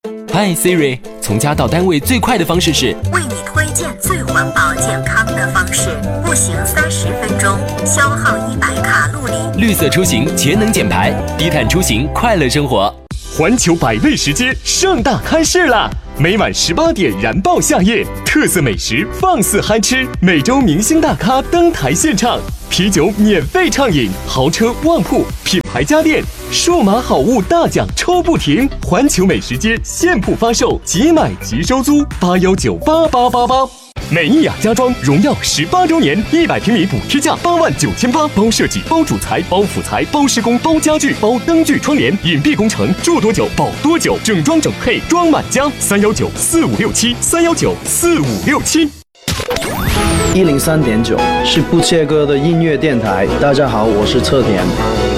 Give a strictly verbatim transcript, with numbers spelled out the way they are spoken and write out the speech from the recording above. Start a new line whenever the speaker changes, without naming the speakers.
嗨 Siri， 从家到单位最快的方式是？
为你推荐最环保健康的方式，步行三十分钟，消耗一百卡路里。
绿色出行，节能减排，低碳出行，快乐生活。
环球百味食街盛大开市啦！每晚十八点燃爆夏夜，特色美食放肆嗨吃，每周明星大咖登台献唱，啤酒免费畅饮，豪车旺铺，品牌家电，数码好物大奖抽不停。环球美食街现铺发售，即买即收租，八幺九八八八八。美意雅家装荣耀十八周年，一百平米补贴价八万九千八，包设计、包主材、包辅材、包施工、包家具、包灯具窗帘，隐蔽工程，住多久保多久，整装整配装满家。三幺九四五六七，三幺九四五六七。
一零三点九是不切割的音乐电台。大家好，我是侧田。